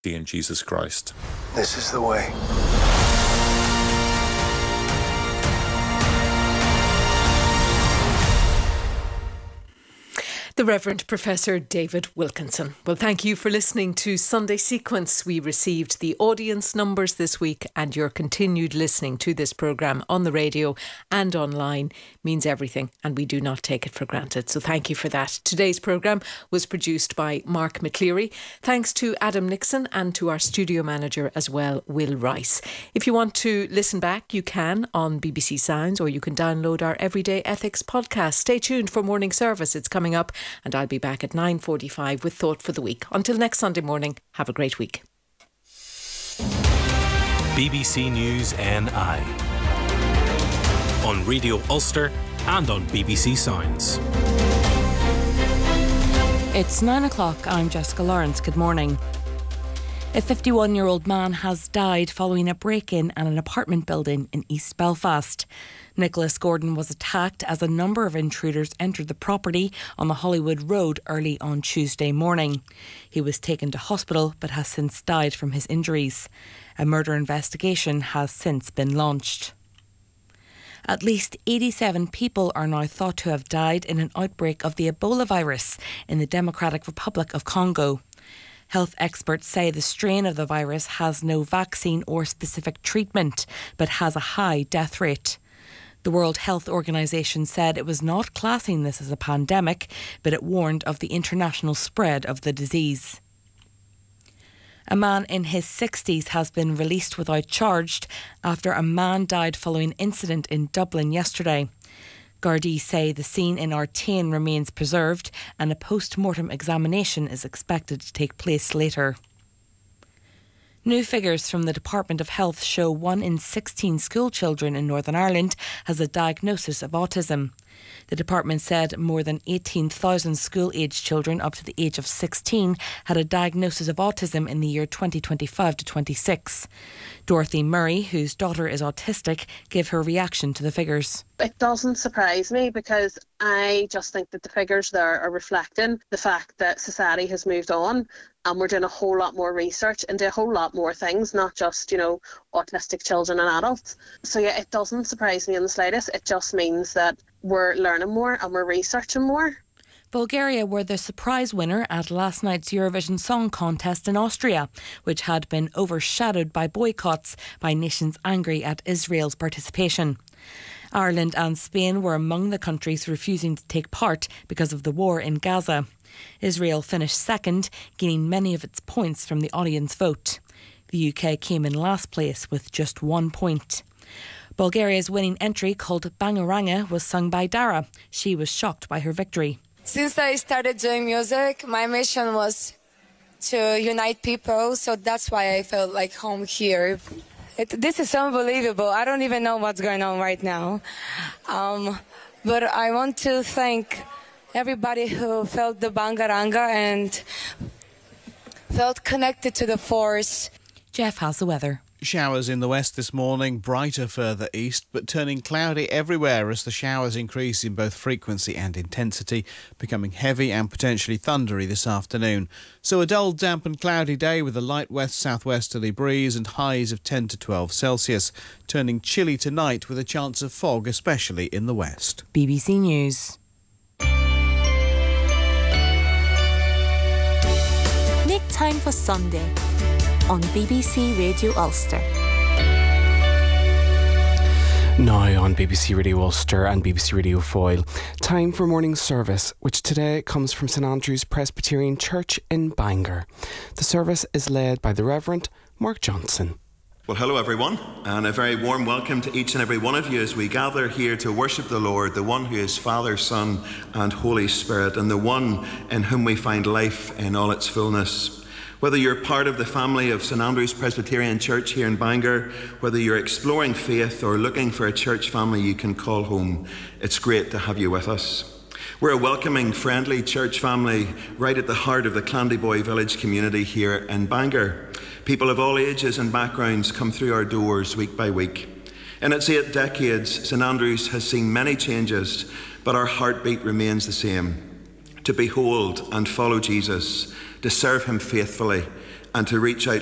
in Jesus Christ. This is the way. The Reverend Professor David Wilkinson. Well, thank you for listening to Sunday Sequence. We received the audience numbers this week, and your continued listening to this programme on the radio and online means everything, and we do not take it for granted. So thank you for that. Today's programme was produced by Mark McCleary. Thanks to Adam Nixon and to our studio manager as well, Will Rice. If you want to listen back, you can on BBC Sounds, or you can download our Everyday Ethics podcast. Stay tuned for morning service. It's coming up, and I'll be back at 9:45 with Thought for the Week. Until next Sunday morning, have a great week. BBC News NI on Radio Ulster and on BBC Sounds. It's 9 o'clock. I'm Jessica Lawrence. Good morning. A 51-year-old man has died following a break-in at an apartment building in East Belfast. Nicholas Gordon was attacked as a number of intruders entered the property on the Hollywood Road early on Tuesday morning. He was taken to hospital but has since died from his injuries. A murder investigation has since been launched. At least 87 people are now thought to have died in an outbreak of the Ebola virus in the Democratic Republic of Congo. Health experts say the strain of the virus has no vaccine or specific treatment, but has a high death rate. The World Health Organization said it was not classing this as a pandemic, but it warned of the international spread of the disease. A man in his 60s has been released without charge after a man died following an incident in Dublin yesterday. Gardaí say the scene in Artane remains preserved and a post-mortem examination is expected to take place later. New figures from the Department of Health show 1 in 16 school children in Northern Ireland has a diagnosis of autism. The department said more than 18,000 school-aged children up to the age of 16 had a diagnosis of autism in the year 2025 to 26. Dorothy Murray, whose daughter is autistic, gave her reaction to the figures. It doesn't surprise me because I just think that the figures there are reflecting the fact that society has moved on and we're doing a whole lot more research into a whole lot more things, not just, autistic children and adults. So yeah, it doesn't surprise me in the slightest. It just means that we're learning more and we're researching more. Bulgaria were the surprise winner at last night's Eurovision Song Contest in Austria, which had been overshadowed by boycotts by nations angry at Israel's participation. Ireland and Spain were among the countries refusing to take part because of the war in Gaza. Israel finished second, gaining many of its points from the audience vote. The UK came in last place with just 1 point. Bulgaria's winning entry, called Bangaranga, was sung by Dara. She was shocked by her victory. Since I started doing music, my mission was to unite people, so that's why I felt like home here. This is unbelievable. I don't even know what's going on right now. But I want to thank everybody who felt the Bangaranga and felt connected to the force. Jeff has the weather. Showers in the west this morning, brighter further east, but turning cloudy everywhere as the showers increase in both frequency and intensity, becoming heavy and potentially thundery this afternoon. So a dull, damp and cloudy day with a light west-southwesterly breeze and highs of 10 to 12 Celsius, turning chilly tonight with a chance of fog, especially in the west. BBC News. Make time for Sunday on BBC Radio Ulster. Now on BBC Radio Ulster and BBC Radio Foyle, time for morning service, which today comes from St Andrew's Presbyterian Church in Bangor. The service is led by the Reverend Mark Johnson. Well, hello everyone, and a very warm welcome to each and every one of you as we gather here to worship the Lord, the one who is Father, Son and Holy Spirit, and the one in whom we find life in all its fullness. Whether you're part of the family of St Andrew's Presbyterian Church here in Bangor, whether you're exploring faith or looking for a church family you can call home, it's great to have you with us. We're a welcoming, friendly church family right at the heart of the Clandyboy village community here in Bangor. People of all ages and backgrounds come through our doors week by week. In its 8 decades, St Andrew's has seen many changes, but our heartbeat remains the same: to behold and follow Jesus, to serve him faithfully, and to reach out